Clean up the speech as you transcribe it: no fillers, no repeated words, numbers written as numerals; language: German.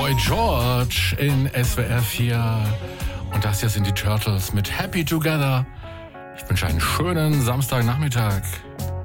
Boy George in SWR 4. Und das hier sind die Turtles mit Happy Together. Ich wünsche einen schönen Samstagnachmittag.